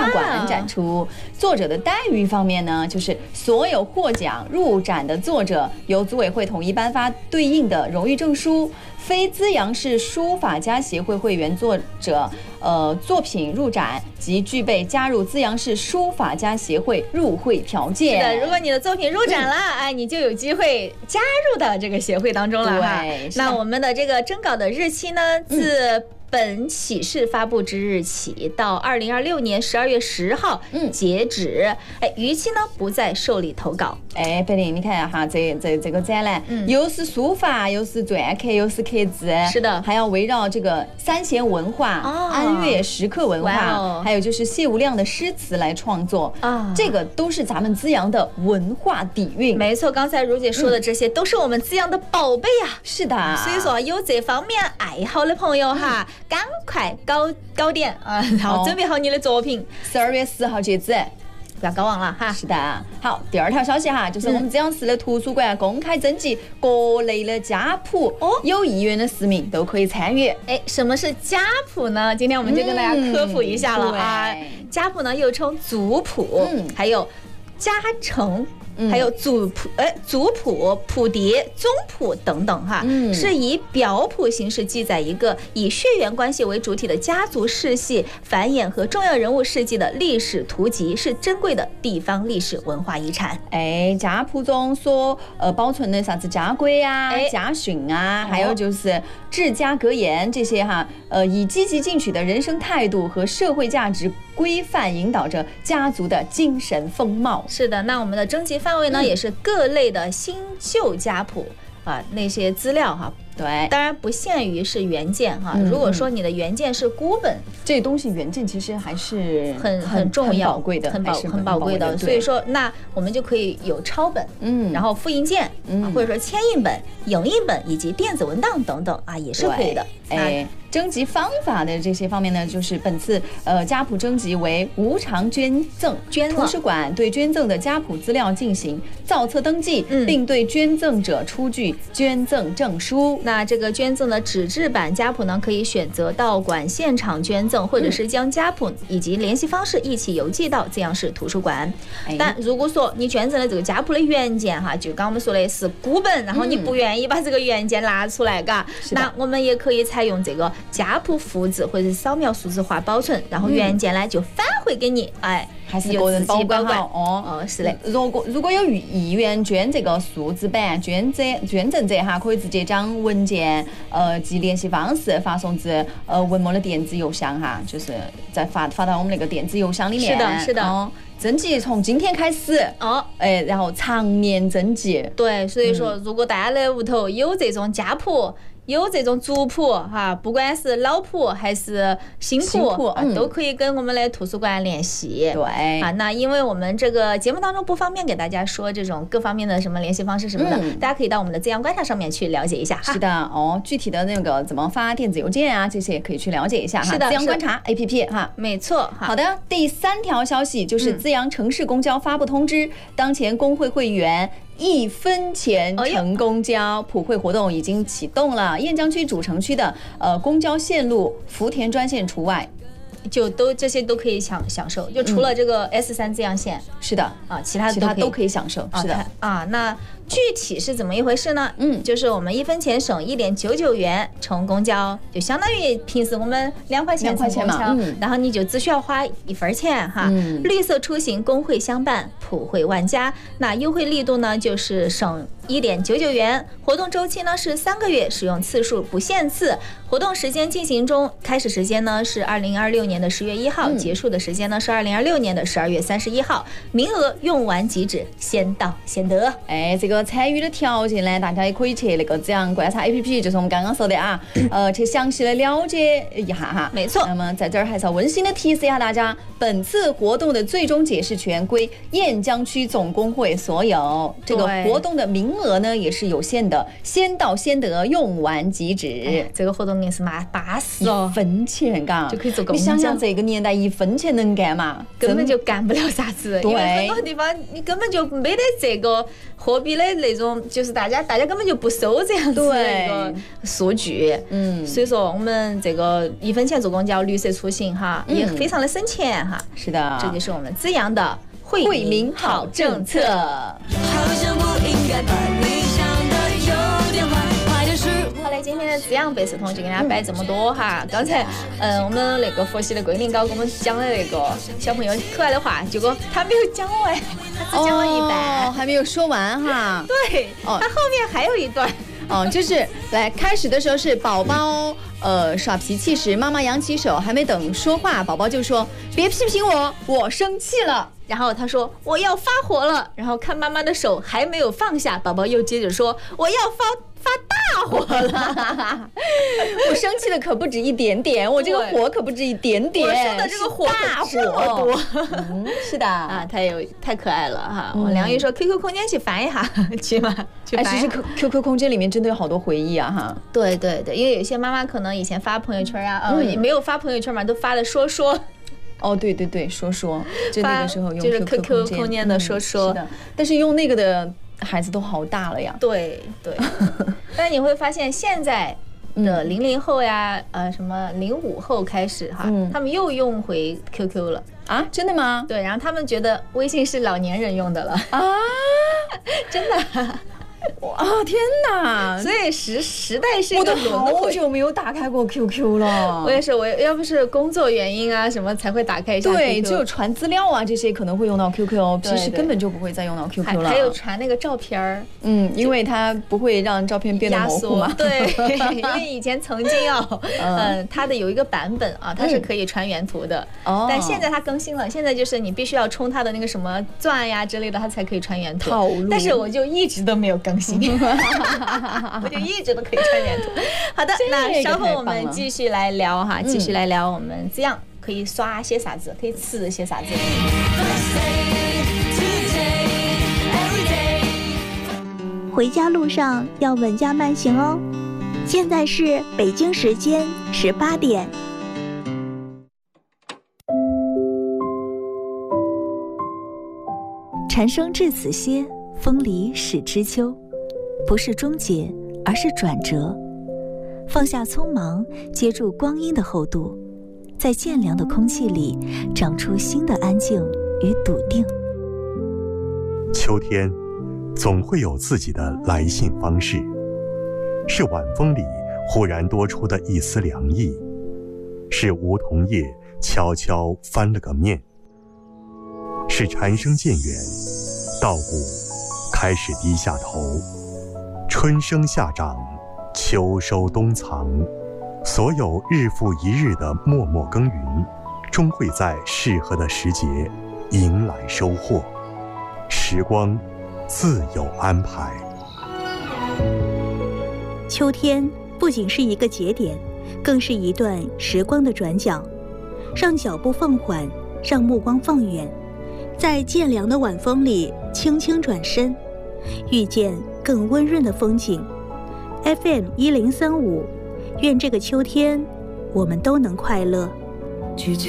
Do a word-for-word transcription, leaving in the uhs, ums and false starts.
画馆展出。作者的待遇方面呢，就是所有获奖入展的作者由组委会统一颁发对应的荣誉证书。非资阳市书法家协会会员作者，呃，作品入展及具备加入资阳市书法家协会入会条件。 是的，如果你的作品入展了，嗯、哎，你就有机会加入到这个协会当中了哈。那我们的这个征稿的日期呢，自、嗯本启事发布之日起到二零二六年十二月十号截止，哎、嗯，逾期呢不再受理投稿。 哎，贝玲，你看哈，这这这个展览，嗯、又是书法，又是篆刻，又是刻字， 是的， 还要围绕这个三弦文化、哦、安乐石刻文化，哦、还有就是谢无量的诗词来创作啊，这个都是咱们资阳的文化底蕴。 没错，刚才如姐说的这些、嗯、都是我们资阳的宝贝啊。 是的， 所以说有这方面爱好的朋友哈。嗯赶快搞搞点啊！然后准备好你的作品， 十二月十号截止， 不要搞忘了哈。 是的，好，第二条消息哈，就是我们资阳市的图书馆公开征集各类的家谱，哦，有意愿的市民都可以参与。 哎，什么是家谱呢？今天我们就跟大家科普一下了啊。嗯、家谱呢又称族谱，嗯、还有家成。还有族谱、哎，族谱、谱牒、宗谱等等哈，嗯、是以表谱形式记载一个以血缘关系为主体的家族世系繁衍和重要人物事迹的历史图集，是珍贵的地方历史文化遗产。 哎，家谱中所呃保存的啥子家规啊、哎、家训啊，还有就是治家格言这些哈，呃，以积极进取的人生态度和社会价值规范引导着家族的精神风貌。 是的，那我们的征集范围呢，嗯、也是各类的新旧家谱啊，那些资料哈。 对， 当然不限于是原件哈。嗯、如果说你的原件是孤本， 这东西原件其实还是很很重要、 很宝贵的， 很宝很宝贵的。所以说，那我们就可以有抄本，嗯，然后复印件，嗯、啊，或者说铅印本、影印本以及电子文档等等啊，也是可以的。 哎。征集方法的这些方面呢，就是本次呃家谱征集为无偿捐赠， 捐图书馆对捐赠的家谱资料进行造册登记，嗯、并对捐赠者出具捐赠证书。 那这个捐赠的纸质版家谱呢，可以选择到馆现场捐赠，或者是将家谱以及联系方式一起邮寄到资阳市图书馆。哎、但如果说你捐赠的这个家谱的原件哈，就刚我们说的是孤本，然后你不愿意把这个原件拿出来，嘎、嗯，那我们也可以采用这个家谱复制或者是扫描数字化保存，然后原件呢就返回给你，哎， 还是个人保管好哦。哦，是的。 如果如果有意愿捐这个数字版，捐者捐赠者哈，可以直接将文件呃及联系方式发送至呃文末的电子邮箱哈，就是再发发到我们那个电子邮箱里面。 是的，是的。哦， 征集从今天开始哦，哎，然后常年征集。 对，所以说，如果大家的屋头有这种家谱，有这种族谱哈，不管是老谱还是新谱，新谱嗯、都可以跟我们的图书馆联系。 对啊，那因为我们这个节目当中不方便给大家说这种各方面的什么联系方式什么的，嗯、大家可以到我们的资阳观察上面去了解一下哈。 是的哦，具体的那个怎么发电子邮件啊，这些也可以去了解一下哈。 是的， 资阳观察 A P P 哈， 没错。 好的，第三条消息就是资阳城市公交发布通知，嗯、当前工会会员一分钱乘公交普惠活动已经启动了，雁江区主城区的呃公交线路福田专线除外， 就都这些都可以享享受，就除了这个 S 三资阳线、嗯， 是的啊，其他其他都可以享受，是的啊。那具体是怎么一回事呢？嗯，就是我们一分钱省一点九九元乘公交，就相当于平时我们两块钱乘公交，嗯、然后你就只需要花一分钱哈。嗯、绿色出行，工会相伴，普惠万家。那优惠力度呢，就是省一点九九元，活动周期呢是三个月，使用次数不限次。活动时间进行中，开始时间呢是二零二六年的十月一号，嗯、结束的时间呢是二零二六年的十二月三十一号，名额用完即止，先到先得。 哎，这个参与的条件呢，大家也可以去那个资阳观察 A P P， 就是我们刚刚说的啊，呃，去详细的了解一下哈。 没错。 那么在这儿还是要温馨的提示一下大家，本次活动的最终解释权归雁江区总工会所有，这个活动的名额呢也是有限的，先到先得，用完即止。 哎、这个活动也是蛮巴适哦， 一分钱嘎就可以做公交。 你想想这个年代一分钱能干嘛？ 根本就干不了啥子，因为很多地方你根本就没得这个货币的那种就是大家大家根本就不收这样子的一个数据，嗯，所以说我们这个一分钱坐公交绿色出行哈，也非常的省钱哈。 是的， 这就是我们资阳的惠民好政策。 好像不应该把你想的有点坏。 好嘞，今天的资阳百事通就给大家摆这么多哈。刚才，嗯，我们那个佛系的桂林高给我们讲的那个小朋友可爱的话，结果他没有讲完，他只讲了一半， 哦，还没有说完哈。 对，哦，他后面还有一段。 哦，就是来开始的时候是宝宝呃耍脾气时，妈妈扬起手，还没等说话，宝宝就说别批评我，我生气了。 然后他说我要发火了，然后看妈妈的手还没有放下，宝宝又接着说我要发发大火了。 我生气的可不止一点点，我这个火可不止一点点， 我生的这个火大火多。 嗯，是的啊，太有太可爱了哈。我梁玉说 Q Q 空间去翻一下，去嘛去翻。 哎，其实 Q Q 空间里面真的有好多回忆啊哈。 对对对，因为有些妈妈可能以前发朋友圈啊，呃，没有发朋友圈嘛，都发的说说。 哦，对对对，说说，就那个时候用 Q Q 空间的说说， 是的，但是用那个的孩子都好大了呀。 对对，但是你会发现现在的零零后呀，呃，什么零五后开始哈，他们又用回 Q Q 了啊？真的吗？ 对，然后他们觉得微信是老年人用的了啊，真的。 哇天哪！ 所以时时代是一个轮回。 我都好久没有打开过 Q Q 了。 我也是，我要不是工作原因啊什么才会打开一下 Q Q。 对，只有传资料啊这些可能会用到 Q Q， 平时根本就不会再用到 Q Q 了。 还有传那个照片儿， 嗯，因为它不会让照片变得模糊嘛。 对，因为以前曾经哦，嗯，它的有一个版本啊，它是可以传原图的，哦，但现在它更新了，现在就是你必须要充它的那个什么钻呀之类的，它才可以传原图。 套路。 但是我就一直都没有更新。我就一直都可以穿原图。好的，那稍后我们继续来聊哈，继续来聊我们这样可以刷些啥子，可以吃些啥子。 回家路上要稳驾慢行哦。现在是北京时间十八点。蝉声至此歇，风里始知秋。不是终结，而是转折。放下匆忙，接住光阴的厚度，在渐凉的空气里长出新的安静与笃定。 秋天总会有自己的来信方式，是晚风里忽然多出的一丝凉意，是梧桐叶悄悄翻了个面，是蝉声渐远，稻谷开始低下头。春生夏长，秋收冬藏，所有日复一日的默默耕耘，终会在适合的时节迎来收获。时光自有安排。 秋天不仅是一个节点，更是一段时光的转角，让脚步放缓，让目光放远，在渐凉的晚风里轻轻转身，遇见更温润的风景。 F M 一零三五，愿这个秋天我们都能快乐。 拒绝